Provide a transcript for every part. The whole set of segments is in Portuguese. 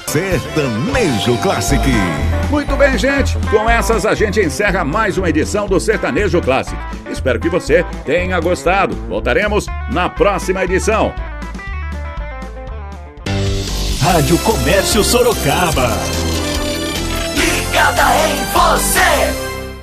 Sertanejo Classic. Muito bem, gente. Com essas a gente encerra mais uma edição do Sertanejo Classic. Espero que você tenha gostado. Voltaremos na próxima edição. Rádio Comércio Sorocaba. Ligada em você.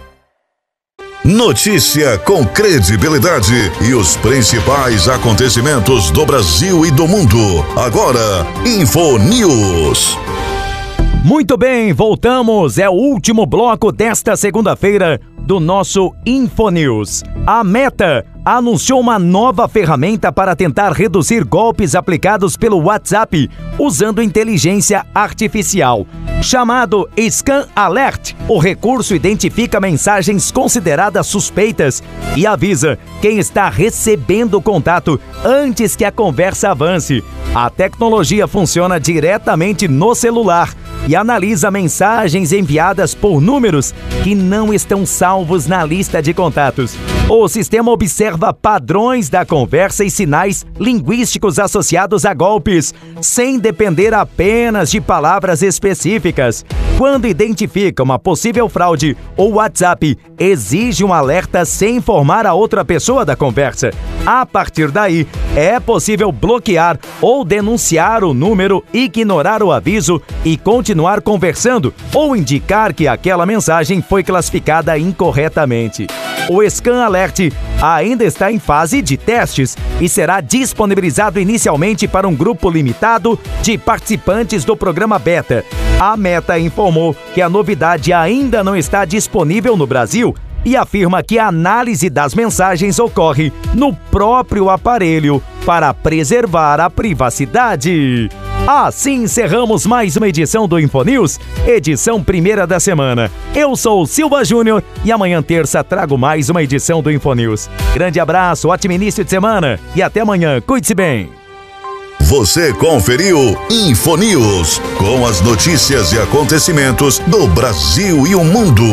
Notícia com credibilidade e os principais acontecimentos do Brasil e do mundo. Agora, InfoNews. Muito bem, voltamos. É o último bloco desta segunda-feira do nosso InfoNews. A Meta anunciou uma nova ferramenta para tentar reduzir golpes aplicados pelo WhatsApp usando inteligência artificial. Chamado Scam Alert, o recurso identifica mensagens consideradas suspeitas e avisa quem está recebendo o contato antes que a conversa avance. A tecnologia funciona diretamente no celular e analisa mensagens enviadas por números que não estão salvos na lista de contatos. O sistema observa padrões da conversa e sinais linguísticos associados a golpes, sem depender apenas de palavras específicas. Quando identifica uma possível fraude, o WhatsApp exige um alerta sem informar a outra pessoa da conversa. A partir daí, é possível bloquear ou denunciar o número, ignorar o aviso e continuar conversando, ou indicar que aquela mensagem foi classificada incorretamente. O Scam Alert ainda está em fase de testes e será disponibilizado inicialmente para um grupo limitado de participantes do programa Beta. A Meta informou que a novidade ainda não está disponível no Brasil e afirma que a análise das mensagens ocorre no próprio aparelho para preservar a privacidade. Assim encerramos mais uma edição do InfoNews, edição primeira da semana. Eu sou o Silva Júnior e amanhã terça trago mais uma edição do InfoNews. Grande abraço, ótimo início de semana e até amanhã. Cuide-se bem. Você conferiu InfoNews, com as notícias e acontecimentos do Brasil e o mundo.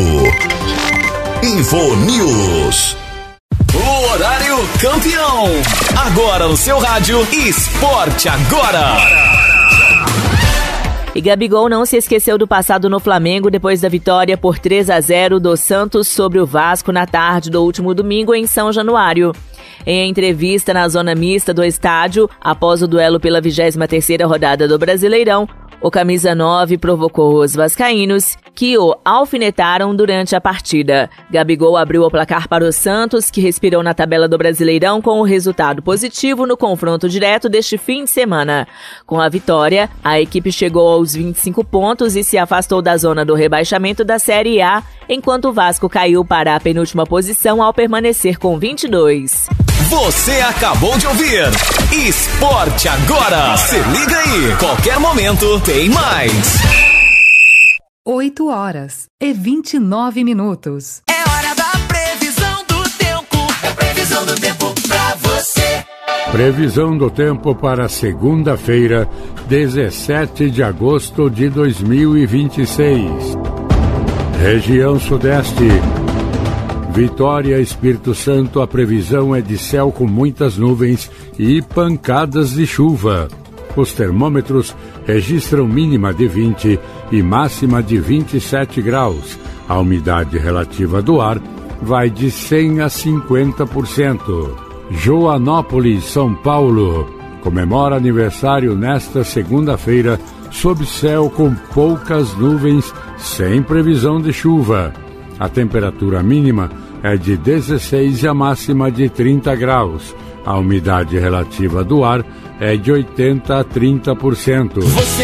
InfoNews. O horário campeão. Agora no seu rádio, Esporte Agora. E Gabigol não se esqueceu do passado no Flamengo depois da vitória por 3-0 do Santos sobre o Vasco na tarde do último domingo em São Januário. Em entrevista na zona mista do estádio, após o duelo pela 23ª rodada do Brasileirão, o camisa 9 provocou os vascaínos, que o alfinetaram durante a partida. Gabigol abriu o placar para o Santos, que respirou na tabela do Brasileirão com o resultado positivo no confronto direto deste fim de semana. Com a vitória, a equipe chegou aos 25 pontos e se afastou da zona do rebaixamento da Série A, enquanto o Vasco caiu para a penúltima posição ao permanecer com 22. Você acabou de ouvir Esporte Agora. Se liga aí, qualquer momento tem mais. 8h29. É hora da previsão do tempo. É previsão do tempo pra você. Previsão do tempo para segunda-feira, 17 de agosto de 2026. Região Sudeste. Vitória, Espírito Santo, a previsão é de céu com muitas nuvens e pancadas de chuva. Os termômetros registram mínima de 20 e máxima de 27 graus. A umidade relativa do ar vai de 100% a 50%. Joanópolis, São Paulo, comemora aniversário nesta segunda-feira, sob céu com poucas nuvens, sem previsão de chuva. A temperatura mínima é de 16 e a máxima de 30 graus. A umidade relativa do ar é de 80% a 30%.